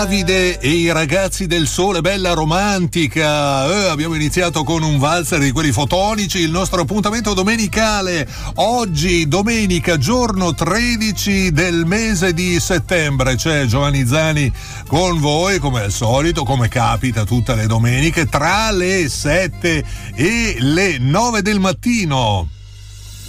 Davide e i ragazzi del sole, bella romantica. Abbiamo iniziato con un valzer di quelli fotonici, il nostro appuntamento domenicale. Oggi, domenica, giorno 13 del mese di settembre. C'è Giovanni Zani con voi, come al solito, come capita tutte le domeniche, tra le 7 e le 9 del mattino.